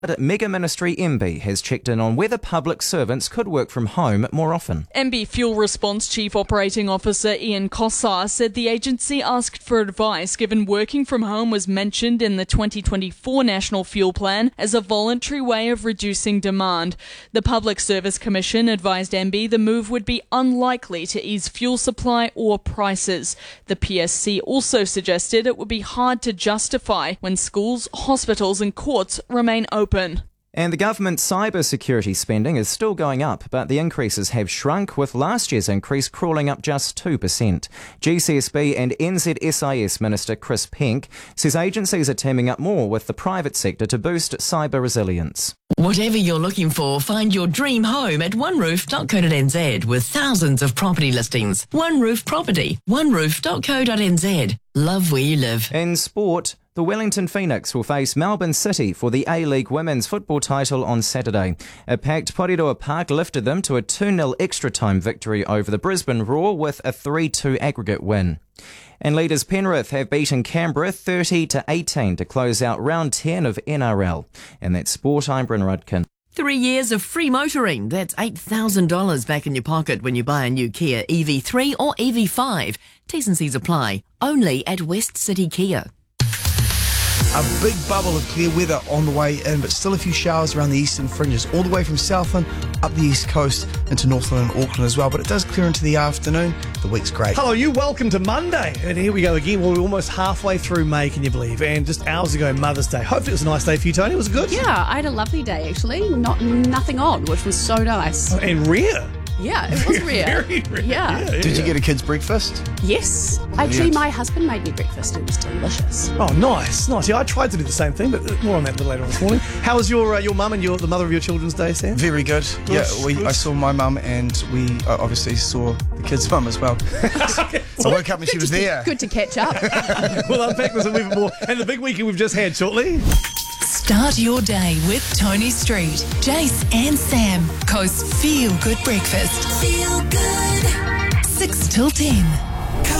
Mega Ministry MB has checked in on whether public servants could work from home more often. MB Fuel Response Chief Operating Officer Ian Kossar said the agency asked for advice given working from home was mentioned in the 2024 National Fuel Plan as a voluntary way of reducing demand. The Public Service Commission advised MB the move would be unlikely to ease fuel supply or prices. The PSC also suggested it would be hard to justify when schools, hospitals and courts remain open. And the government's cyber security spending is still going up, but the increases have shrunk, with last year's increase crawling up just 2%. GCSB and NZSIS Minister Chris Penk says agencies are teaming up more with the private sector to boost cyber resilience. Whatever you're looking for, find your dream home at oneroof.co.nz with thousands of property listings. One Roof Property, oneroof.co.nz. Love where you live. In sport, the Wellington Phoenix will face Melbourne City for the A-League women's football title on Saturday. A packed Porirua Park lifted them to a 2-0 extra-time victory over the Brisbane Roar with a 3-2 aggregate win. And leaders Penrith have beaten Canberra 30-18 to close out round 10 of NRL. And that's sport. I'm Bryn Rudkin. 3 years of free motoring. That's $8,000 back in your pocket when you buy a new Kia EV3 or EV5. T's and C's apply. Only at West City Kia. A big bubble of clear weather on the way in, but still a few showers around the eastern fringes, all the way from Southland up the east coast into Northland and Auckland as well. But it does clear into the afternoon. The week's great. Hello, welcome to Monday. And here we go again. Well, we're almost halfway through May, can you believe? And just hours ago, Mother's Day. Hopefully it was a nice day for you, Tony. Was it good? Yeah, I had a lovely day, actually. Nothing on, which was so nice. And rare. Yeah, it was rare. Very rare. Yeah. Did you get a kid's breakfast? Yes. Actually, my husband made me breakfast. It was delicious. Oh, nice. Yeah, I tried to do the same thing, but more on that a little later on this morning. How was your mum and the mother of your children's day, Sam? Very good. Good. I saw my mum and we obviously saw the kid's mum as well. I woke up and she was there. Good to catch up. We'll unpack this a wee bit more. And the big weekend we've just had shortly. Start your day with Tony Street, Jace and Sam. Coast's Feel Good Breakfast. Feel good. 6 till 10.